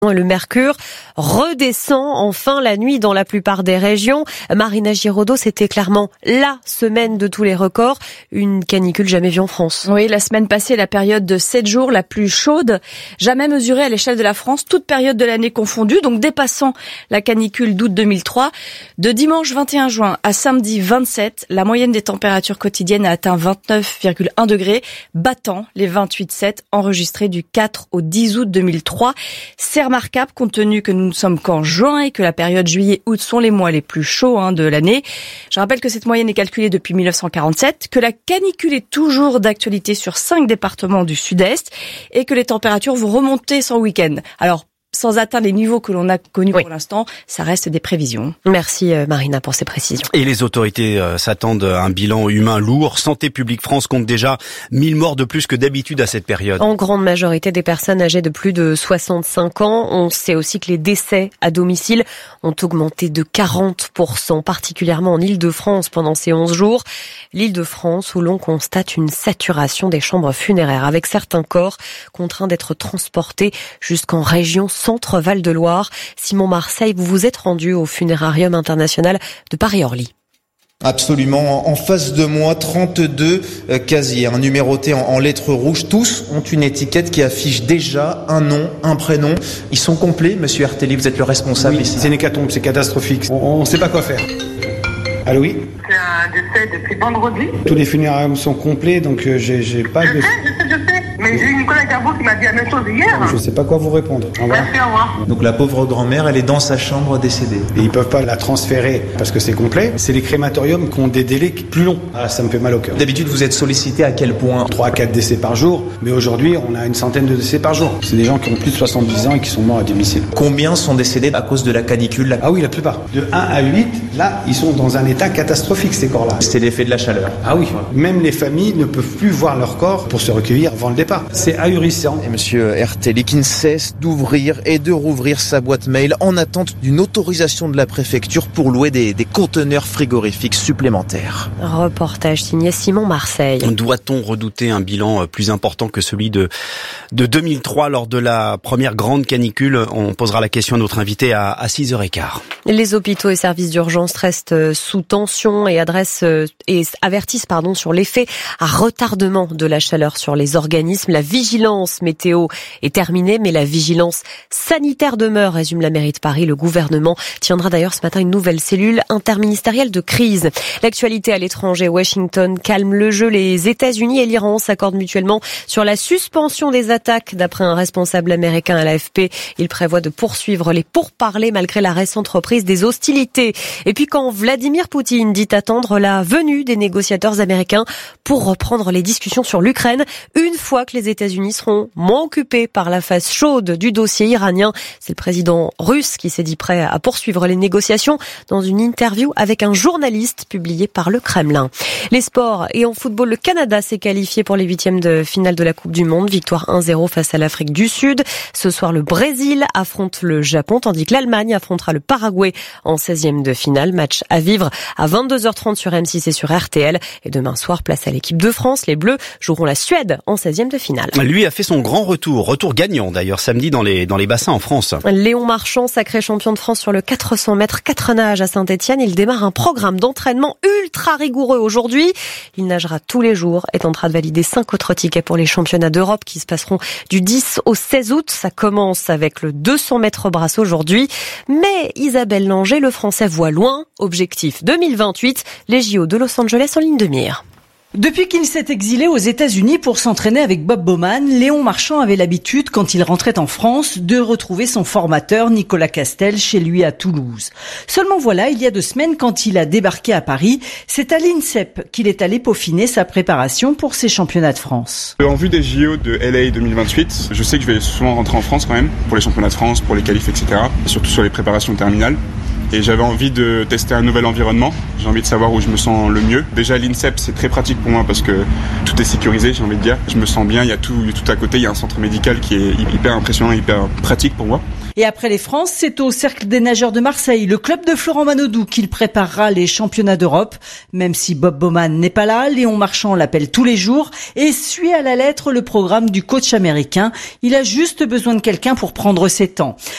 Le mercure redescend enfin la nuit dans la plupart des régions. Marina Giraudot, c'était clairement la semaine de tous les records. Une canicule jamais vue en France. Oui, la semaine passée, la période de 7 jours la plus chaude jamais mesurée à l'échelle de la France, toute période de l'année confondue, donc dépassant la canicule d'août 2003. De dimanche 21 juin à samedi 27, la moyenne des températures quotidiennes a atteint 29,1 degrés, battant les 28,7 enregistrés du 4 au 10 août 2003. C'est remarquable compte tenu que nous ne sommes qu'en juin et que la période juillet-août sont les mois les plus chauds de l'année. Je rappelle que cette moyenne est calculée depuis 1947, que la canicule est toujours d'actualité sur 5 départements du sud-est et que les températures vont remonter sans week-end. Alors, sans atteindre les niveaux que l'on a connus pour l'instant, ça reste des prévisions. Merci Marina pour ces précisions. Et les autorités s'attendent à un bilan humain lourd. Santé publique France compte déjà 1000 morts de plus que d'habitude à cette période. En grande majorité des personnes âgées de plus de 65 ans. On sait aussi que les décès à domicile ont augmenté de 40%, particulièrement en Île-de-France pendant ces 11 jours. L'Île-de-France où l'on constate une saturation des chambres funéraires avec certains corps contraints d'être transportés jusqu'en région Centre-Val de Loire. Simon Marseille, vous vous êtes rendu au Funérarium international de Paris-Orly. Absolument. En face de moi, 32 casiers, numérotés en lettres rouges. Tous ont une étiquette qui affiche déjà un nom, un prénom. Ils sont complets, monsieur Ertelli, vous êtes le responsable ici. C'est une hécatombe, c'est catastrophique. On ne sait pas quoi faire. Allô, oui ? C'est un décès depuis vendredi. Tous les funérariums sont complets, donc j'ai pas de... Je sais. Mais j'ai eu Nicolas Garbeau qui m'a dit la même chose hier. Je sais pas quoi vous répondre. Merci, au revoir. Donc la pauvre grand-mère, elle est dans sa chambre décédée. Et ils peuvent pas la transférer parce que c'est complet. C'est les crématoriums qui ont des délais plus longs. Ah, ça me fait mal au cœur. D'habitude, vous êtes sollicité à quel point ? 3 à 4 décès par jour. Mais aujourd'hui, on a une centaine de décès par jour. C'est des gens qui ont plus de 70 ans et qui sont morts à domicile. Combien sont décédés à cause de la canicule ? Ah oui, la plupart. De 1 à 8, là, ils sont dans un état catastrophique, ces corps-là. C'est l'effet de la chaleur. Ah oui. Même les familles ne peuvent plus voir leur corps pour se recueillir avant le départ. C'est ahurissant. Et monsieur Ertelli qui ne cesse d'ouvrir et de rouvrir sa boîte mail en attente d'une autorisation de la préfecture pour louer des conteneurs frigorifiques supplémentaires. Reportage signé Simon Marseille. Doit-on redouter un bilan plus important que celui de 2003 lors de la première grande canicule ? On posera la question à notre invité à 6h15. Les hôpitaux et services d'urgence restent sous tension et avertissent sur l'effet à retardement de la chaleur sur les organismes. La vigilance météo est terminée, mais la vigilance sanitaire demeure, résume la mairie de Paris. Le gouvernement tiendra d'ailleurs ce matin une nouvelle cellule interministérielle de crise. L'actualité à l'étranger, Washington calme le jeu. Les États-Unis et l'Iran s'accordent mutuellement sur la suspension des attaques. D'après un responsable américain à l'AFP, il prévoit de poursuivre les pourparlers malgré la récente reprise des hostilités. Et puis quand Vladimir Poutine dit attendre la venue des négociateurs américains pour reprendre les discussions sur l'Ukraine, une fois que les États-Unis seront moins occupés par la phase chaude du dossier iranien. C'est le président russe qui s'est dit prêt à poursuivre les négociations dans une interview avec un journaliste publiée par le Kremlin. Les sports et en football, le Canada s'est qualifié pour les 8e de finale de la Coupe du Monde. Victoire 1-0 face à l'Afrique du Sud. Ce soir, le Brésil affronte le Japon, tandis que l'Allemagne affrontera le Paraguay en 16e de finale. Match à vivre à 22h30 sur M6 et sur RTL. Et demain soir, place à l'équipe de France. Les Bleus joueront la Suède en 16e de finale. Lui a fait son grand retour gagnant d'ailleurs samedi dans les bassins en France. Léon Marchand, sacré champion de France sur le 400 mètres 4 nages à Saint-Etienne. Il démarre un programme d'entraînement ultra rigoureux aujourd'hui. Il nagera tous les jours, est en train de valider 5 autres tickets pour les championnats d'Europe qui se passeront du 10 au 16 août. Ça commence avec le 200 mètres brasse aujourd'hui. Mais Isabelle Langer, le Français voit loin. Objectif 2028, les JO de Los Angeles en ligne de mire. Depuis qu'il s'est exilé aux États-Unis pour s'entraîner avec Bob Bowman, Léon Marchand avait l'habitude, quand il rentrait en France, de retrouver son formateur Nicolas Castel chez lui à Toulouse. Seulement voilà, il y a 2 semaines, quand il a débarqué à Paris, c'est à l'INSEP qu'il est allé peaufiner sa préparation pour ses championnats de France. En vue des JO de LA 2028, je sais que je vais souvent rentrer en France quand même, pour les championnats de France, pour les qualifs, etc. Et surtout sur les préparations terminales. Et j'avais envie de tester un nouvel environnement. J'ai envie de savoir où je me sens le mieux. Déjà, l'INSEP, c'est très pratique pour moi parce que tout est sécurisé, j'ai envie de dire. Je me sens bien, il y a tout à côté. Il y a un centre médical qui est hyper impressionnant, hyper pratique pour moi. Et après les France, c'est au Cercle des nageurs de Marseille, le club de Florent Manodou, qu'il préparera les championnats d'Europe. Même si Bob Bowman n'est pas là, Léon Marchand l'appelle tous les jours et suit à la lettre le programme du coach américain. Il a juste besoin de quelqu'un pour prendre ses temps.